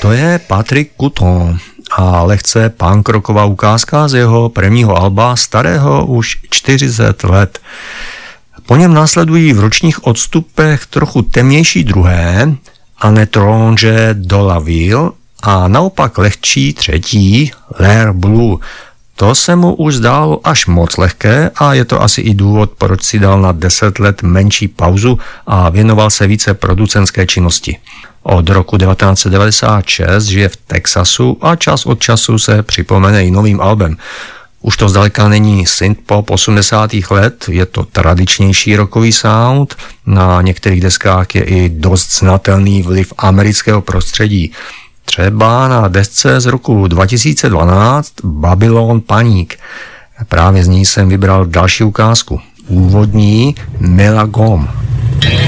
To je Patrick Couton a lehce punk rocková ukázka z jeho prvního alba, starého už 40 let. Po něm následují v ročních odstupech trochu temnější druhé, Anetronge de la Ville, a naopak lehčí třetí, L'air Blue. To se mu už zdálo až moc lehké a je to asi i důvod, proč si dal na 10 let menší pauzu a věnoval se více producentské činnosti. Od roku 1996 žije v Texasu a čas od času se připomene i novým albem. Už to zdaleka není synthpop 80. let, je to tradičnější rockový sound, na některých deskách je i dost znatelný vliv amerického prostředí. Třeba na desce z roku 2012 Babylon Panic. Právě z ní jsem vybral další ukázku. Úvodní Melagom.